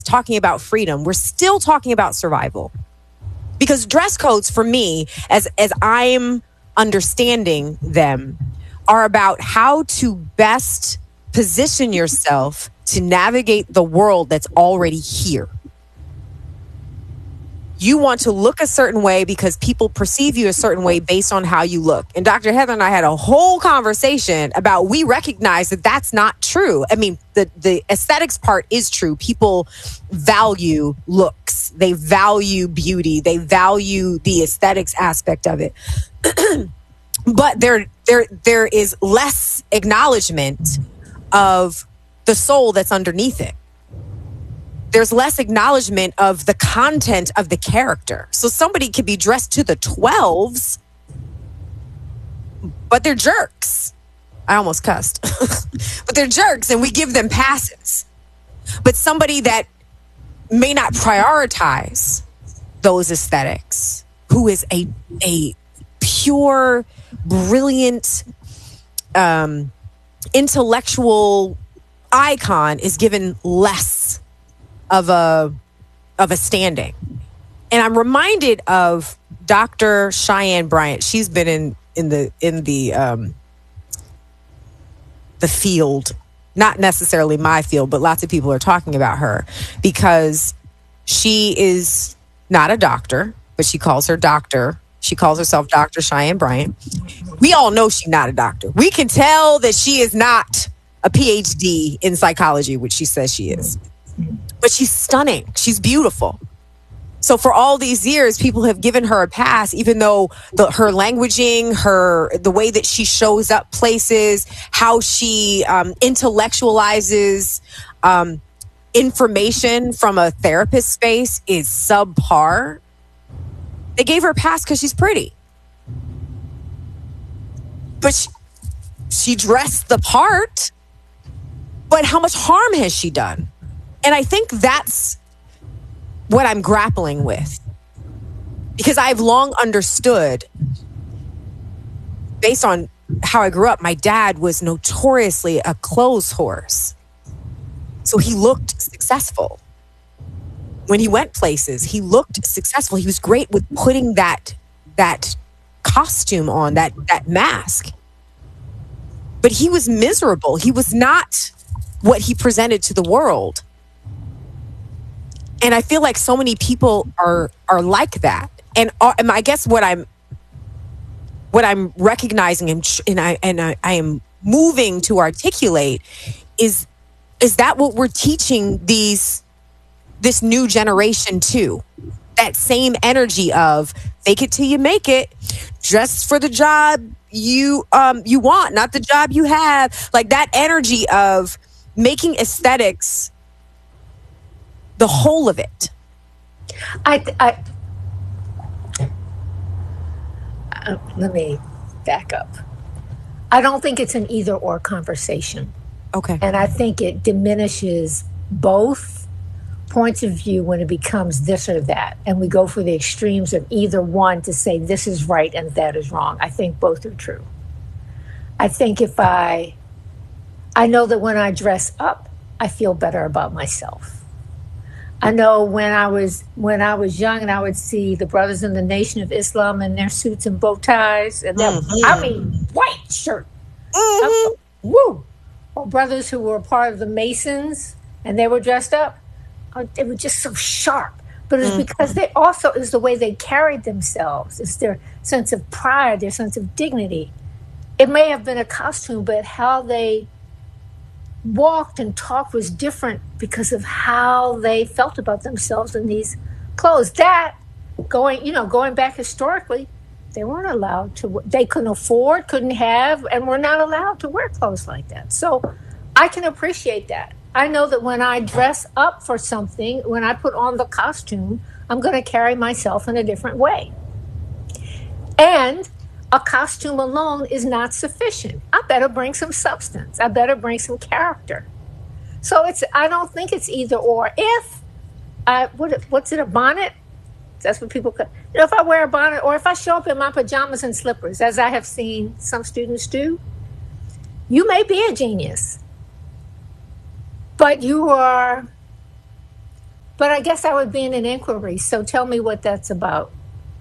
talking about freedom. We're still talking about survival. Because dress codes for me, as I'm understanding them, are about how to best position yourself to navigate the world that's already here. You want to look a certain way because people perceive you a certain way based on how you look. And Dr. Heather and I had a whole conversation about, we recognize that that's not true. I mean, the aesthetics part is true. People value looks. They value beauty. They value the aesthetics aspect of it. But there is less acknowledgement of the soul that's underneath it. There's less acknowledgement of the content of the character. So somebody could be dressed to the 12s, but they're jerks. I almost cussed. But they're jerks and we give them passes. But somebody that may not prioritize those aesthetics, who is a pure, brilliant, intellectual icon, is given less of a standing. And I'm reminded of Dr. Cheyenne Bryant. She's been in the field, not necessarily my field, but lots of people are talking about her because she is not a doctor, but she calls her doctor. She calls herself Dr. Cheyenne Bryant. We all know she's not a doctor. We can tell that she is not a PhD in psychology, which she says she is. But she's stunning. She's beautiful. So for all these years, people have given her a pass, even though her languaging, the way that she shows up places, how she intellectualizes information from a therapist space is subpar. They gave her a pass because she's pretty. But she dressed the part. But how much harm has she done? And I think that's what I'm grappling with. Because I've long understood, based on how I grew up, my dad was notoriously a clothes horse. So he looked successful. When he went places, he looked successful. He was great with putting that costume on, that mask. But he was miserable. He was not what he presented to the world. And I feel like so many people are like that. And I guess what I'm recognizing and I am moving to articulate is that what we're teaching this new generation too? That same energy of fake it till you make it, dress for the job you want, not the job you have. Like that energy of making aesthetics the whole of it. Let me back up. I don't think it's an either or conversation. Okay. And I think it diminishes both points of view when it becomes this or that. And we go for the extremes of either one to say this is right and that is wrong. I think both are true. I think I know that when I dress up, I feel better about myself. I know when I was young and I would see the brothers in the Nation of Islam in their suits and bow ties, and white shirt. Mm-hmm. Woo! Or brothers who were part of the Masons and they were dressed up. They were just so sharp. But it's because they also is the way they carried themselves. It's their sense of pride, their sense of dignity. It may have been a costume, but how they walked and talked was different because of how they felt about themselves in these clothes. That going back historically, they weren't allowed to. They couldn't afford, couldn't have, and were not allowed to wear clothes like that. So I can appreciate that. I know that when I dress up for something, when I put on the costume, I'm going to carry myself in a different way. And a costume alone is not sufficient. I better bring some substance. I better bring some character. So I don't think it's either or. What's it, a bonnet? That's what people could, if I wear a bonnet or if I show up in my pajamas and slippers, as I have seen some students do, you may be a genius, but you are But I guess I would be in an inquiry. So tell me what that's about.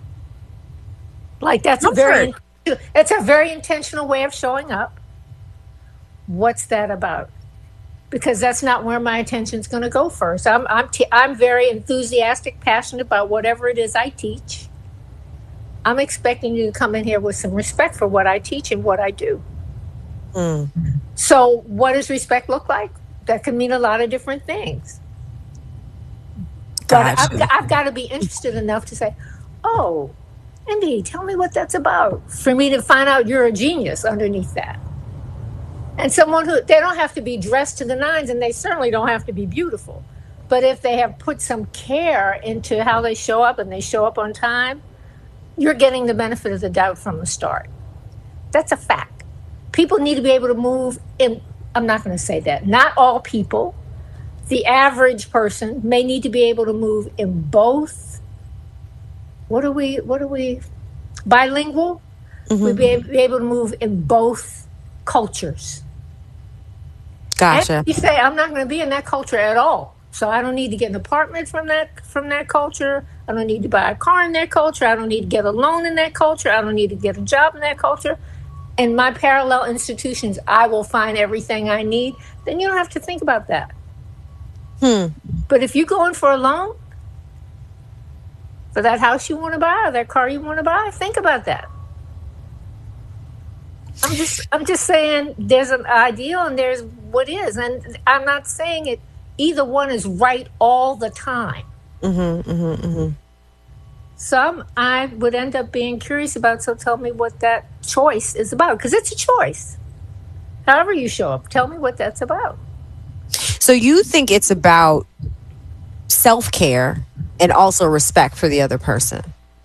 Like that's it's a very intentional way of showing up. What's that about? Because that's not where my attention's going to go first. I'm very enthusiastic, passionate about whatever it is I teach. I'm expecting you to come in here with some respect for what I teach and what I do. So what does respect look like? That can mean a lot of different things. But I've got to be interested enough to say, oh, Indy, tell me what that's about, for me to find out you're a genius underneath that. And someone who, they don't have to be dressed to the nines, and they certainly don't have to be beautiful. But if they have put some care into how they show up and they show up on time, you're getting the benefit of the doubt from the start. That's a fact. People need to be able to move in, I'm not going to say that. Not all people. The average person may need to be able to move in both. What are we, bilingual? We'd be able to move in both cultures. Gotcha. And you say, I'm not going to be in that culture at all. So I don't need to get an apartment from that culture. I don't need to buy a car in that culture. I don't need to get a loan in that culture. I don't need to get a job in that culture. In my parallel institutions, I will find everything I need. Then you don't have to think about that. But if you go in for a loan, for that house you want to buy or that car you want to buy, think about that. I'm just saying there's an ideal and there's what is. And I'm not saying it either one is right all the time. Some I would end up being curious about, so tell me what that choice is about, because it's a choice. However you show up, tell me what that's about. So you think it's about self-care and also respect for the other person?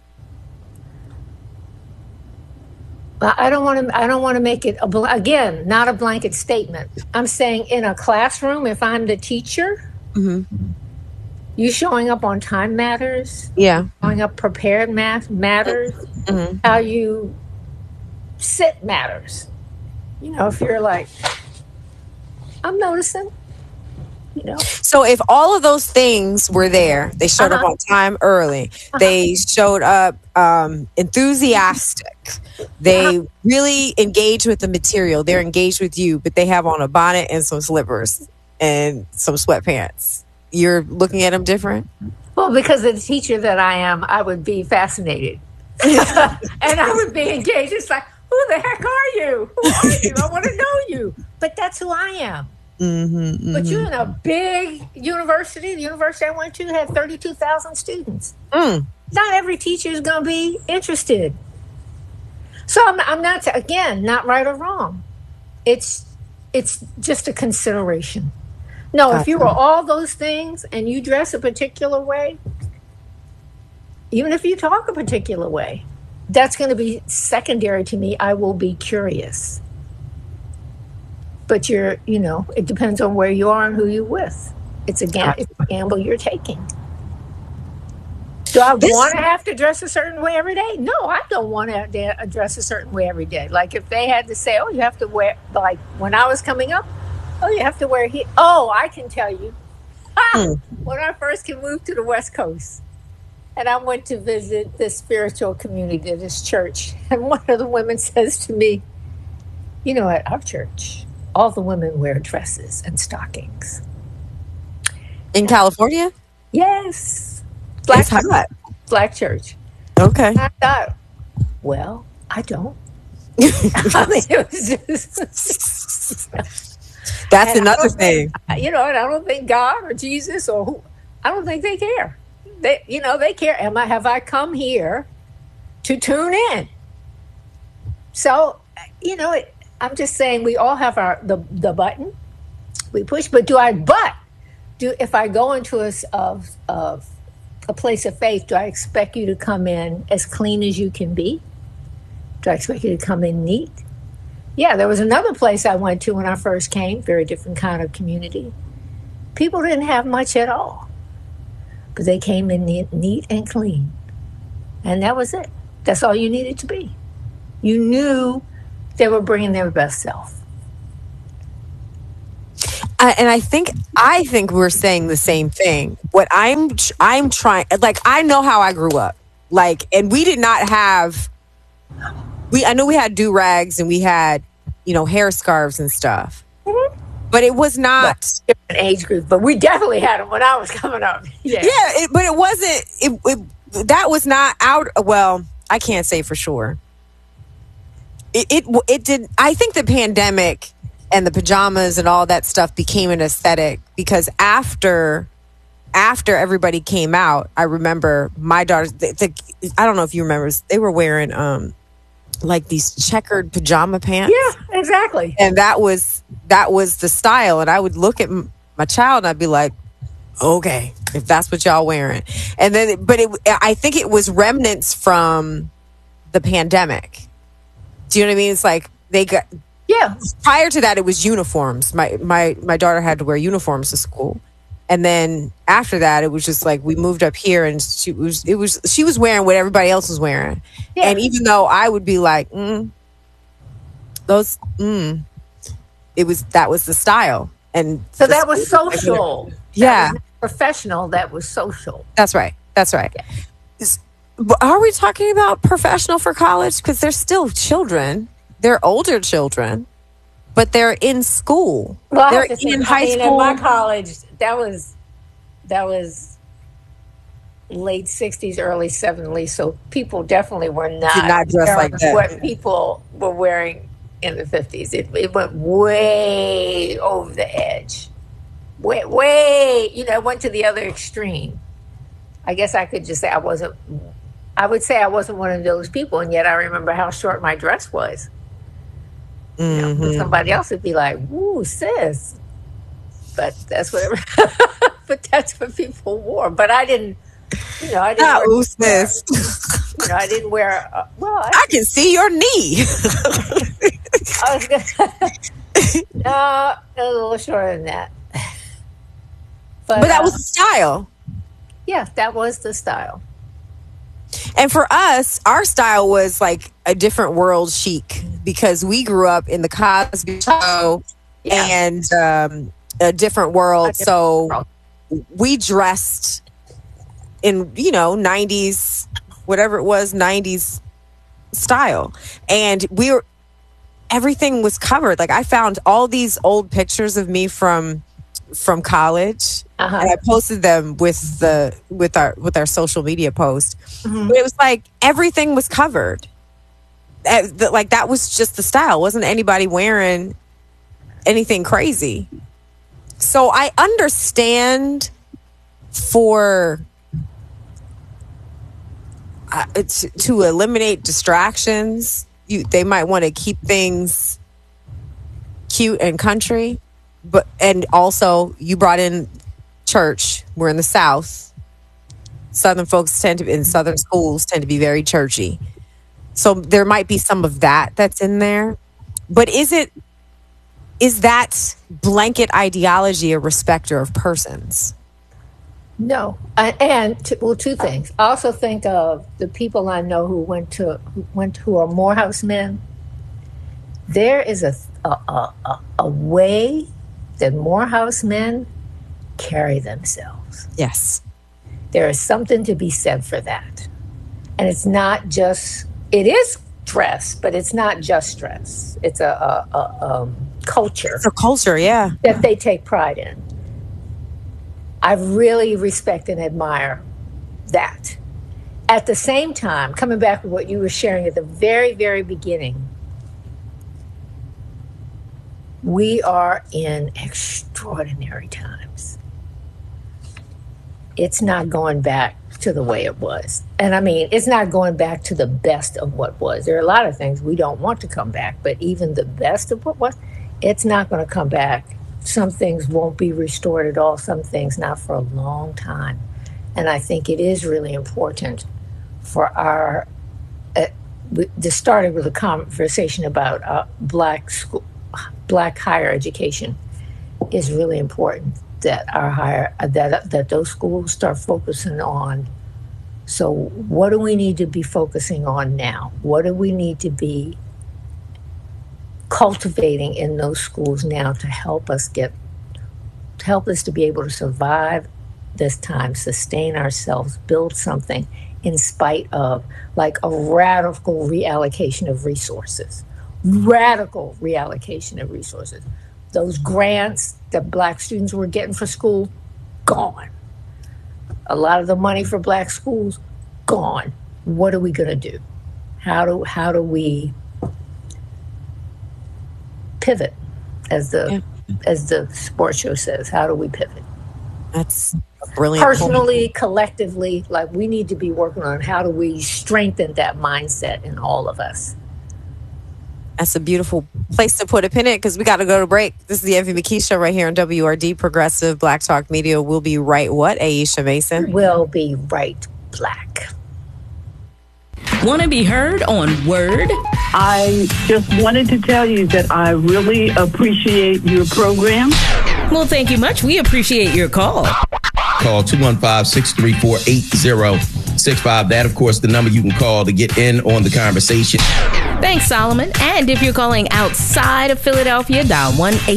I don't want to make it again, not a blanket statement. I'm saying in a classroom, if I'm the teacher, you showing up on time matters. Yeah. Showing up prepared matters. How you sit matters. You know, if you're like, I'm noticing. You know. So if all of those things were there, they showed up on time early, they showed up enthusiastic, they really engage with the material, they're engaged with you, but they have on a bonnet and some slippers and some sweatpants, you're looking at them different? Well, because of the teacher that I am, I would be fascinated. And I would be engaged. It's like, who the heck are you? Who are you? I want to know you. But that's who I am. But you're in a big university. The university I went to had 32,000 students. Not every teacher is going to be interested. So I'm not, again, not right or wrong. It's just a consideration. No, if you were all those things and you dress a particular way, even if you talk a particular way, that's going to be secondary to me. I will be curious. But it depends on where you are and who you're with. It's a gamble you're taking. Do I want to have to dress a certain way every day? No, I don't want to dress a certain way every day. Like if they had to say, oh, you have to wear, like when I was coming up, oh, you have to wear heat. Oh, I can tell you. When I first moved to the West Coast, and I went to visit this spiritual community, this church, and one of the women says to me, at our church, all the women wear dresses and stockings. In California? Yes. Black church. Okay. And I thought, well, I don't. I mean, it was just... That's another thing. And I don't think God or Jesus or who, I don't think they care. They care. Have I come here to tune in? So, I'm just saying we all have the button we push, but if I go into a place of faith, do I expect you to come in as clean as you can be? Do I expect you to come in neat? Yeah, there was another place I went to when I first came, very different kind of community. People didn't have much at all, but they came in neat and clean. And that was it. That's all you needed to be. You knew they were bringing their best self. And I think we're saying the same thing. What I'm trying, like, I know how I grew up, like, and we did not have. I know we had do rags and we had, hair scarves and stuff, but it was not different age group. But we definitely had them when I was coming up. Yeah, but it wasn't. That was not out. Well, I can't say for sure. It did. I think the pandemic and the pajamas and all that stuff became an aesthetic because after everybody came out, I remember my daughters. I don't know if you remember, they were wearing like these checkered pajama pants. Yeah, exactly. And that was the style. And I would look at my child and I'd be like, okay, if that's what y'all wearing. And then, I think it was remnants from the pandemic. Do you know what I mean? It's like they got. Yeah. Prior to that, it was uniforms. My daughter had to wear uniforms to school, and then after that, it was just like we moved up here, and she was wearing what everybody else was wearing. Yeah. And even though I would be like, that was the style, and so that was social. Yeah, was professional. That was social. That's right. Yeah. Are we talking about professional for college? Because they're still children. They're older children, but they're in school. Well, they're in high school. At my college, that was late 60s, early 70s. So people definitely were not dressed like that. What people were wearing in the 50s. It went way over the edge. Way, it went to the other extreme. I guess I could just say I would say I wasn't one of those people, and yet I remember how short my dress was. Somebody else would be like, "Ooh, sis," but that's whatever. But that's what people wore. But I didn't. I didn't. Ooh, sis. I didn't wear. I can see your knee. I was gonna. No, a little shorter than that. But that was the style. Yeah, that was the style. And for us, our style was like a different world chic because we grew up in the Cosby Show and a different world. So we dressed in, 90s, whatever it was, 90s style. And everything was covered. Like I found all these old pictures of me from college, and I posted them with our social media post. Mm-hmm. But it was like everything was covered. Like that was just the style. Wasn't anybody wearing anything crazy? So I understand to eliminate distractions. They might want to keep things cute and country. And also you brought in church. We're in the South. Southern folks in Southern schools tend to be very churchy. So there might be some of that's in there. But is that blanket ideology a respecter of persons? No. Two things. I also think of the people I know who are Morehouse men. There is a way that Morehouse men carry themselves. Yes. There is something to be said for that. And it's not just, it is dress, but it's not just dress. It's a culture. It's a culture, yeah. That they take pride in. I really respect and admire that. At the same time, coming back to what you were sharing at the very, very beginning, we are in extraordinary times. It's not going back to the way it was. And I mean, it's not going back to the best of what was. There are a lot of things we don't want to come back, but even the best of what was, it's not going to come back. Some things won't be restored at all. Some things not for a long time. And I think it is really important for our, this started with a conversation about black higher education is really important, that that those schools start focusing on. So what do we need to be focusing on now? What do we need to be cultivating in those schools now to help us get help us to be able to survive this time, sustain ourselves, build something in spite of like a radical reallocation of resources. Radical reallocation of resources. Those grants that Black students were getting for school, gone. A lot of the money for Black schools, gone. What are we going to do? How do we pivot, as the sports show says? How do we pivot? That's a brilliant Personally, point. collectively, like we need to be working on how do we strengthen that mindset in all of us. That's a beautiful place to put a pin in because we got to go to break. This is the Envy McKee Show right here on WRD, Progressive Black Talk Media. We'll be right what, Aisha Mason? We'll be right black. Want to be heard on Word? I just wanted to tell you that I really appreciate your program. Well, thank you much. We appreciate your call. Call 215-634-8065. That, of course, the number you can call to get in on the conversation. Thanks, Solomon. And if you're calling outside of Philadelphia, dial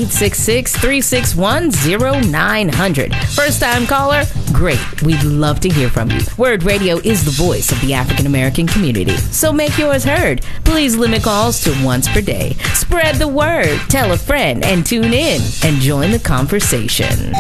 1-866-361-0900. First-time caller? Great. We'd love to hear from you. Word Radio is the voice of the African-American community. So make yours heard. Please limit calls to once per day. Spread the word. Tell a friend and tune in and join the conversation.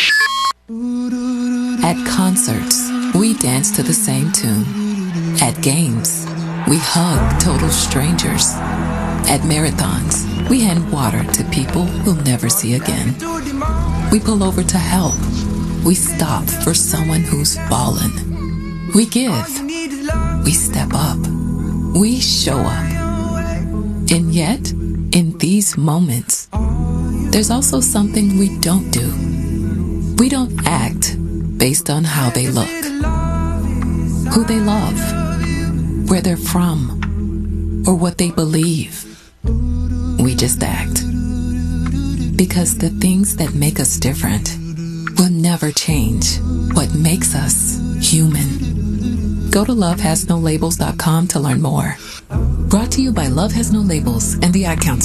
At concerts, we dance to the same tune. At games, we hug total strangers. At marathons, we hand water to people we'll never see again. We pull over to help. We stop for someone who's fallen. We give. We step up. We show up. And yet, in these moments, there's also something we don't do. We don't act based on how they look, who they love, where they're from, or what they believe. We just act. Because the things that make us different will never change what makes us human. Go to lovehasnolabels.com to learn more. Brought to you by Love Has No Labels and the Ad Council.